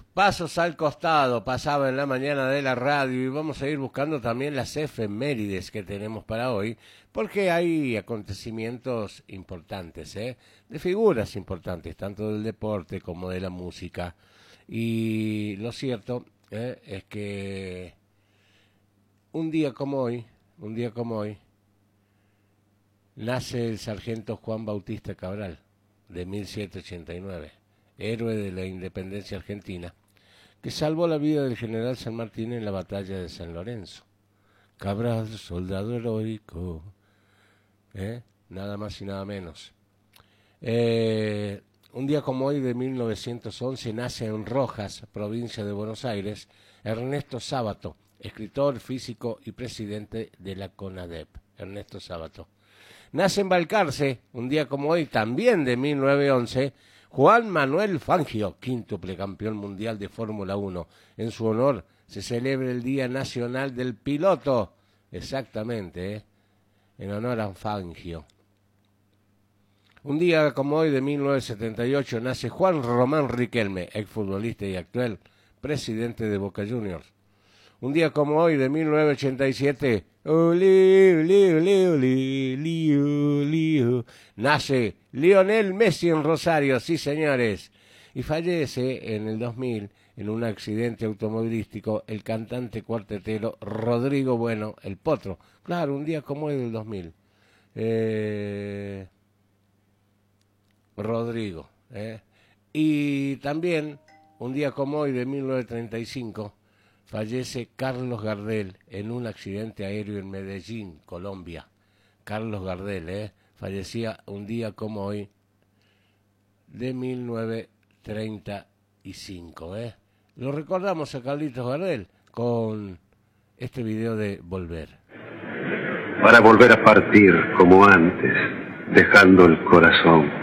Pasos al costado, pasaba en la mañana de la radio y vamos a ir buscando también las efemérides que tenemos para hoy, porque hay acontecimientos importantes, de figuras importantes, tanto del deporte como de la música. Y lo cierto es que un día como hoy, nace el sargento Juan Bautista Cabral, de 1789, héroe de la independencia argentina, que salvó la vida del general San Martín en la batalla de San Lorenzo. Cabral, soldado heroico, nada más y nada menos. Un día como hoy de 1911 nace en Rojas, provincia de Buenos Aires, Ernesto Sábato, escritor, físico y presidente de la CONADEP. Ernesto Sábato. Nace en Balcarce, un día como hoy, también de 1911, Juan Manuel Fangio, quíntuple campeón mundial de Fórmula 1. En su honor se celebra el Día Nacional del Piloto. Exactamente, en honor a Fangio. Un día como hoy de 1978 nace Juan Román Riquelme, exfutbolista y actual presidente de Boca Juniors. Un día como hoy de 1987, nace Lionel Messi en Rosario, sí señores, y fallece en el 2000 en un accidente automovilístico el cantante cuartetero Rodrigo Bueno, el Potro. Claro, un día como hoy del 2000. Rodrigo. Y también, un día como hoy de 1935, fallece Carlos Gardel en un accidente aéreo en Medellín, Colombia. Carlos Gardel, fallecía un día como hoy de 1935. Lo recordamos a Carlitos Gardel con este video de Volver. Para volver a partir como antes, dejando el corazón